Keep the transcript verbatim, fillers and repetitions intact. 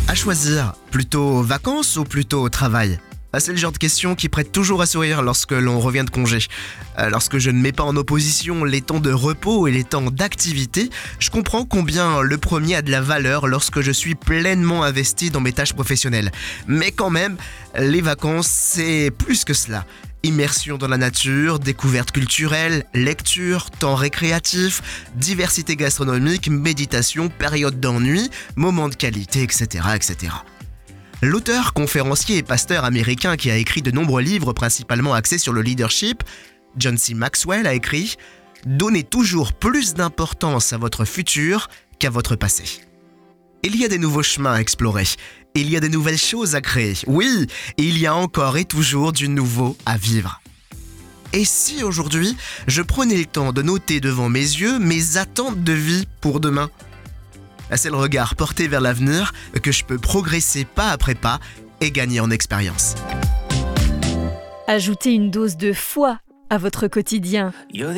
À choisir, plutôt vacances ou plutôt travail ? Ah, c'est le genre de question qui prête toujours à sourire lorsque l'on revient de congé. Euh, Lorsque je ne mets pas en opposition les temps de repos et les temps d'activité, je comprends combien le premier a de la valeur lorsque je suis pleinement investi dans mes tâches professionnelles. Mais quand même, les vacances, c'est plus que cela. Immersion dans la nature, découverte culturelle, lecture, temps récréatif, diversité gastronomique, méditation, période d'ennui, moments de qualité, et cetera, et cetera. L'auteur, conférencier et pasteur américain qui a écrit de nombreux livres principalement axés sur le leadership, John C. Maxwell a écrit « Donnez toujours plus d'importance à votre futur qu'à votre passé ». Il y a des nouveaux chemins à explorer, il y a des nouvelles choses à créer, oui, et il y a encore et toujours du nouveau à vivre. Et si aujourd'hui, je prenais le temps de noter devant mes yeux mes attentes de vie pour demain ? C'est le regard porté vers l'avenir que je peux progresser pas après pas et gagner en expérience. Ajoutez une dose de foi à votre quotidien.